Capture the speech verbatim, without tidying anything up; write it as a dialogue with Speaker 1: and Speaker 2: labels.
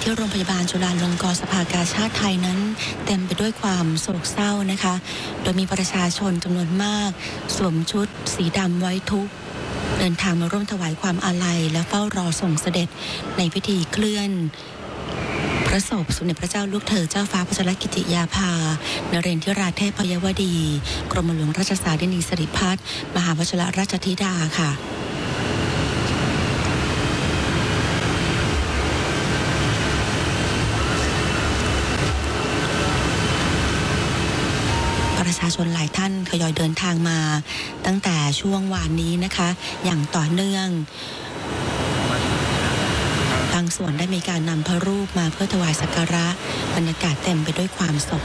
Speaker 1: ที่โรงพยาบาลจุฬาลงกรณ์สภากาชาดไทยนั้นเต็มไปด้วยความโศกเศร้านะคะโดยมีประชาชนจำนวนมากสวมชุดสีดำไว้ทุกข์เดินทางมาร่วมถวายความอาลัยและเฝ้ารอส่งเสด็จในพิธีเคลื่อนพระศพสมเด็จพระเจ้าลูกเธอเจ้าฟ้าพัชรกิติยาภานเรนทิราเทพยวดีกรมหลวงราชสารินีสิริพัฒน์มหาวชิรราชธิดาค่ะประชาชนหลายท่านทยอยเดินทางมาตั้งแต่ช่วงวานนี้นะคะอย่างต่อเนื่องบางส่วนได้มีการนำพระรูปมาเพื่อถวายสักการะบรรยากาศเต็มไปด้วยความโศก